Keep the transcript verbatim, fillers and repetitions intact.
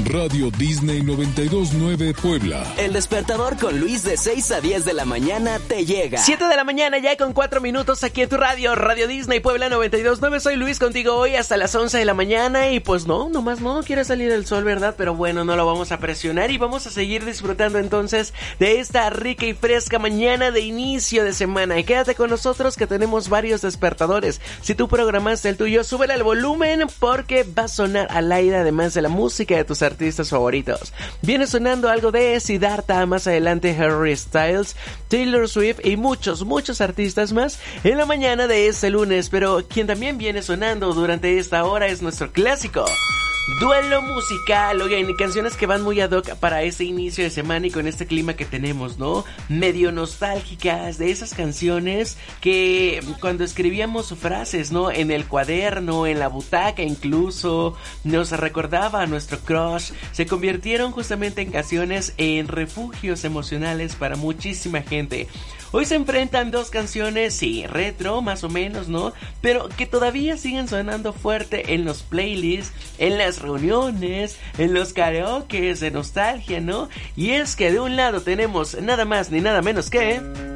Radio Disney noventa y dos punto nueve Puebla. El despertador con Luis de seis a diez de la mañana te llega. siete de la mañana ya con cuatro minutos aquí en tu radio, Radio Disney Puebla noventa y dos punto nueve. Soy Luis contigo hoy hasta las once de la mañana y pues no, nomás no quiere salir el sol, ¿verdad? Pero bueno, no lo vamos a presionar y vamos a seguir disfrutando entonces de esta rica y fresca mañana de inicio de semana. Y quédate con nosotros que tenemos varios despertadores. Si tú programaste el tuyo, súbele al volumen porque va a sonar al aire además de la música de tus artistas favoritos. Viene sonando algo de Siddhartha, más adelante Harry Styles, Taylor Swift y muchos, muchos artistas más en la mañana de este lunes. Pero quien también viene sonando durante esta hora es nuestro clásico duelo musical. Oigan, canciones que van muy ad hoc para este inicio de semana y con este clima que tenemos, ¿no? Medio nostálgicas, de esas canciones que cuando escribíamos frases, ¿no? En el cuaderno, en la butaca incluso, nos recordaba a nuestro crush. Se convirtieron justamente en canciones, en refugios emocionales para muchísima gente. Hoy se enfrentan dos canciones, sí, retro más o menos, ¿no? Pero que todavía siguen sonando fuerte en los playlists, en las reuniones, en los karaokes de nostalgia, ¿no? Y es que de un lado tenemos nada más ni nada menos que